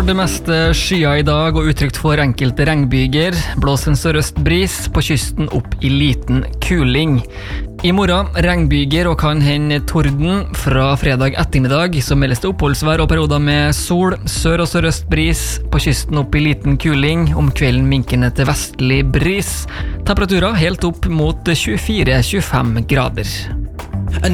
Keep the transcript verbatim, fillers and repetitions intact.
det meste skyer i dag og utrygt for enkelte regnbyger. Blåser en sørøst bris, på kysten opp i liten kuling. I morgen regnbyger og kan hende torden. Fra fredag ettermiddag så meldes det oppholdsvær og perioder med sol. Sør- og sørøst bris, på kysten opp i liten kuling. Om kvelden minkende til vestlig bris. Temperaturer helt opp mot tjuefire til tjuefem grader.